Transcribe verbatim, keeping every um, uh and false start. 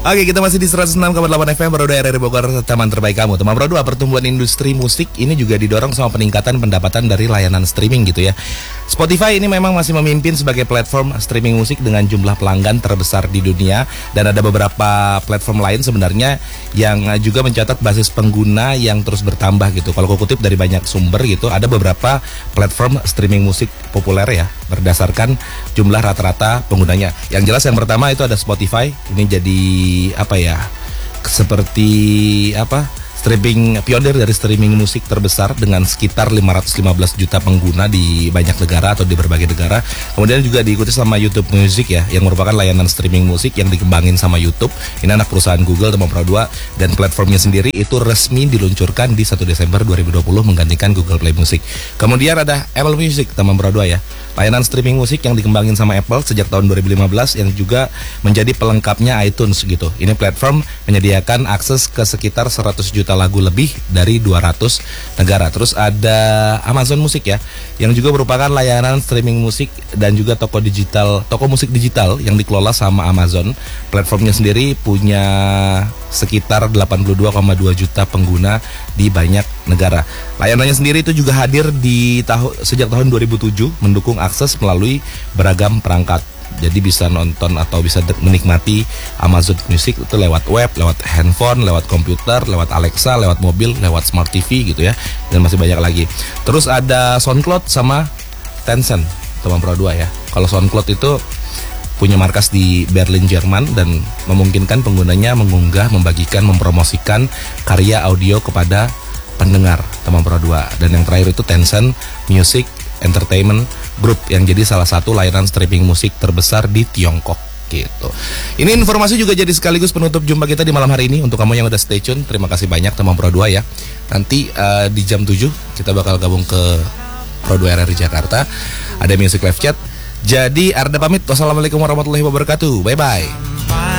Oke, kita masih di seratus enam koma delapan F M Pro dua R R Bogor, teman terbaik kamu. Teman Pro dua, pertumbuhan industri musik ini juga didorong sama peningkatan pendapatan dari layanan streaming gitu ya. Spotify ini memang masih memimpin sebagai platform streaming musik dengan jumlah pelanggan terbesar di dunia, dan ada beberapa platform lain sebenarnya yang juga mencatat basis pengguna yang terus bertambah gitu. Kalau aku kutip dari banyak sumber gitu, ada beberapa platform streaming musik populer ya berdasarkan jumlah rata-rata penggunanya. Yang jelas yang pertama itu ada Spotify. Ini jadi apa ya, seperti apa, streaming pionir dari streaming musik terbesar dengan sekitar lima ratus lima belas juta pengguna di banyak negara atau di berbagai negara. Kemudian juga diikuti sama YouTube Music ya, yang merupakan layanan streaming musik yang dikembangin sama YouTube. Ini anak perusahaan Google, teman Pro dua, dan platformnya sendiri itu resmi diluncurkan di satu Desember dua ribu dua puluh menggantikan Google Play Music. Kemudian ada Apple Music, teman Pro dua ya, layanan streaming musik yang dikembangin sama Apple sejak tahun dua ribu lima belas yang juga menjadi pelengkapnya iTunes gitu. Ini platform menyediakan akses ke sekitar seratus juta lagu lebih dari dua ratus negara. Terus ada Amazon Music ya, yang juga merupakan layanan streaming musik dan juga toko digital, toko musik digital yang dikelola sama Amazon. Platformnya sendiri punya sekitar delapan puluh dua koma dua juta pengguna di banyak negara. Layanannya sendiri itu juga hadir di tahun sejak tahun dua ribu tujuh, mendukung akses melalui beragam perangkat. Jadi bisa nonton atau bisa menikmati Amazon Music itu lewat web, lewat handphone, lewat komputer, lewat Alexa, lewat mobil, lewat smart T V gitu ya. Dan masih banyak lagi. Terus ada SoundCloud sama Tencent, teman Pro dua ya. Kalau SoundCloud itu punya markas di Berlin, Jerman, dan memungkinkan penggunanya mengunggah, membagikan, mempromosikan karya audio kepada pendengar, teman Pro dua. Dan yang terakhir itu Tencent Music Entertainment Group yang jadi salah satu layanan streaming musik terbesar di Tiongkok gitu. Ini informasi juga jadi sekaligus penutup jumpa kita di malam hari ini. Untuk kamu yang udah stay tune, terima kasih banyak teman Pro dua ya. Nanti uh, di jam tujuh kita bakal gabung ke Pro dua R R Jakarta. Ada Music Live Chat. Jadi Arda pamit. Wassalamualaikum warahmatullahi wabarakatuh. Bye bye.